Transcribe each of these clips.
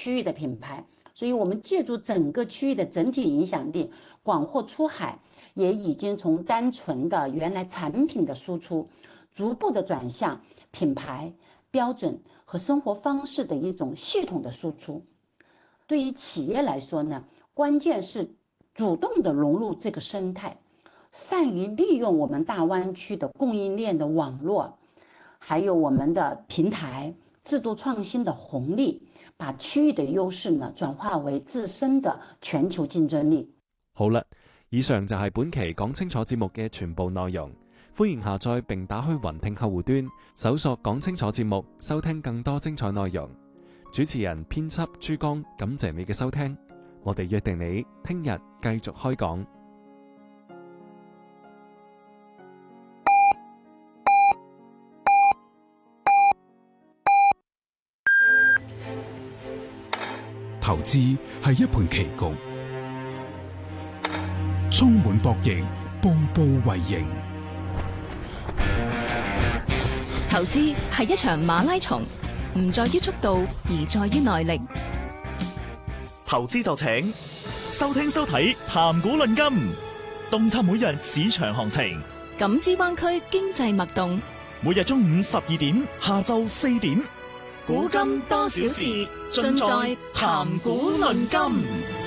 区域的品牌，所以我们借助整个区域的整体影响力，广货出海，也已经从单纯的原来产品的输出，逐步的转向品牌标准和生活方式的一种系统的输出。对于企业来说呢，关键是主动的融入这个生态，善于利用我们大湾区的供应链的网络，还有我们的平台制度创新的红利，把区域的優勢呢轉化為自身的全球競爭力。 好啦，以上就係本期講清楚節目嘅全部內容。歡迎下載並打開雲聽客戶端，搜索講清楚節目，收聽更多精彩內容。主持人、編輯朱江，感謝你嘅收聽。我哋約定你聽日繼續開講。 投資係一盤棋局，充滿博弈，步步為營。 投資係一場馬拉松，唔在於速度，而在於耐力。 投資就請收聽收睇談股論金，洞察每日市場行情， 感知灣區經濟脈動。 每日中午12點，下晝4點。 古今多少事，盡在談股論金。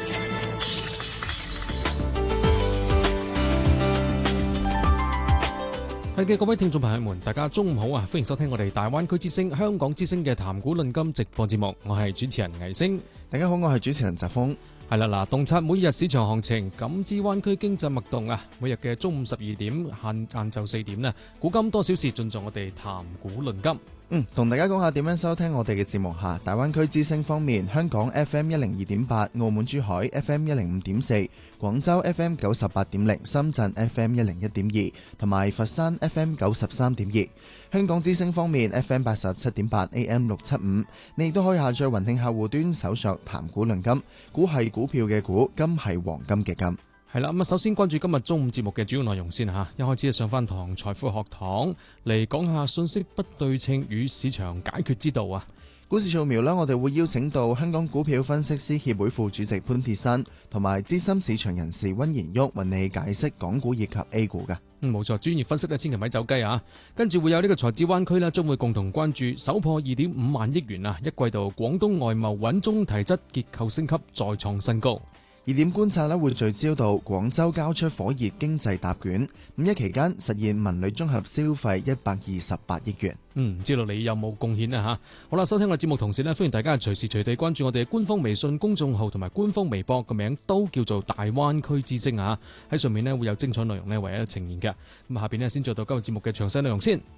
係嘅，各位聽眾朋友們，大家中午好啊！歡迎收聽我哋大灣區之聲、香港之聲嘅談股論金直播節目，我係主持人魏星。 大家好，我係主持人澤峰。 係啦，嗱，洞察每日市場行情，感知灣區經濟脈動啊！每日嘅中午12點，晏晝4點呢，古今多少事，盡在我哋談股論金。 同大家講下點樣收聽我哋嘅節目下。大灣區之聲方面，香港 FM 102.8，澳門珠海 FM 105.4，廣州 FM 98.0，深圳 FM 101.2，同埋佛山 FM 93.2。香港之聲方面 FM 87.8 AM 675，你亦都可以下載雲聽客戶端搜索談股論金，股係股票嘅股，金係黃金嘅金。 係啦，咁啊，首先關注今日中午節目嘅主要內容先嚇。一開始上翻堂財富學堂嚟講下信息不對稱與市場解決之道啊。 股市掃描啦，我哋會邀請到香港股票分析師協會副主席潘鐵珊同埋資深市場人士溫賢旭為你解釋港股以及 A 股嘅。 冇錯，專業分析咧，千祈咪走雞啊！跟住會有呢個財智灣區啦，將會共同關注首破2.5萬億元啊！一季度廣東外貿穩中提質，結構升級再創新高。 熱點觀察咧，會聚焦到廣州交出火熱經濟答卷，五一期間實現文旅綜合消費128億元。 唔知道你有冇貢獻呢嚇？好啦，收聽我節目同時呢，歡迎大家隨時隨地關注我哋官方微信公眾號同埋官方微博，個名都叫做大灣區之聲啊！喺上面呢會有精彩內容呢為一呈現嘅。咁下邊呢先做到今日節目嘅詳細內容先。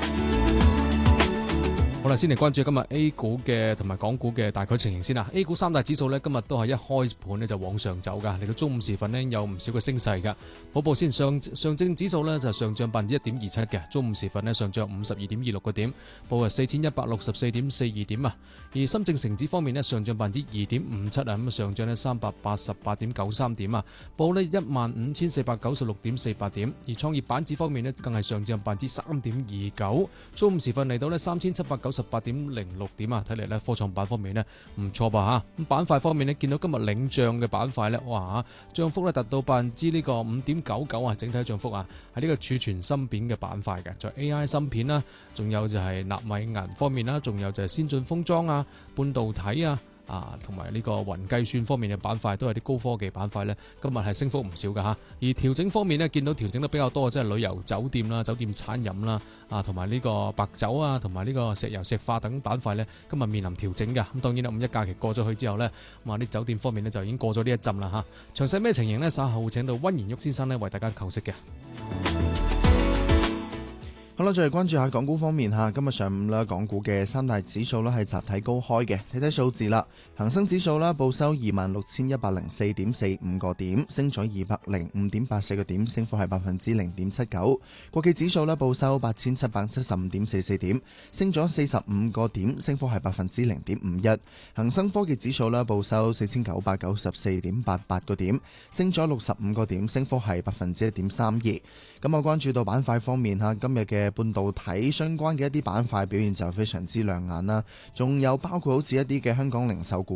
好啦，先嚟關注今日 A 股嘅同埋港股嘅大概情形先啦。A 股三大指數呢，今日都係一開盤呢就往上走噶，嚟到中午時分呢，有唔少嘅升勢噶。普步先上證指數呢就上漲1.27%嘅，中午時分呢上漲52.26個點，報4164.42點啊。而深證成指方面呢，上漲2.57%啊，咁上漲呢388.93點啊，報呢15496.48點。而創業板指方面呢，更係上漲3.29%，中午時分嚟到呢3798.06點啊，睇嚟咧科創板方面咧唔錯吧嚇。咁板塊方面咧，見到今日領漲嘅板塊咧，哇嚇，漲幅咧達到5.99%啊，整體漲幅啊，喺呢個儲存芯片嘅板塊嘅，就 AI 芯片啦，仲有就係納米銀方面啦，仲有就係先進封裝啊、半導體啊。同埋呢個雲計算方面嘅板塊都係啲高科技板塊呢，今日係升幅唔少㗎嚇。而調整方面呢，見到調整得比較多，即係旅遊酒店啦、酒店餐飲啦，同埋呢個白酒啊，同埋呢個石油石化等板塊呢，今日面臨調整㗎。咁當然啦，五一假期過咗去之後呢，啲酒店方面呢就已經過咗呢一陣啦嚇。詳細咩情形呢？稍後會請到溫賢旭先生呢為大家構析嘅。 好啦，再嚟關注下港股方面嚇。今日上午啦，港股嘅三大指數咧係集體高開嘅。睇睇數字啦，恒生指數啦報收26,104.45個點，升咗205.84個點，升幅係0.79%。國企指數咧報收8,775.44點，升咗45個點，升幅係0.51%。恒生科技指數咧報收4,994.88個點，升咗65個點，升幅係1.32%。咁我關注到板塊方面嚇，今日嘅半導體相關嘅一啲板塊表現就非常之亮眼啦，仲有包括好似一啲嘅香港零售股